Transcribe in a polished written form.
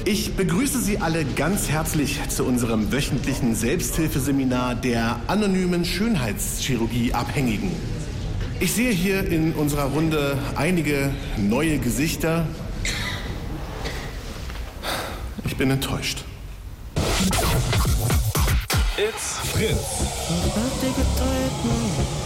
Ich begrüße Sie alle ganz herzlich zu unserem wöchentlichen Selbsthilfeseminar der anonymen Schönheitschirurgie-Abhängigen. Ich sehe hier in unserer Runde einige neue Gesichter. Ich bin enttäuscht. It's Fritz.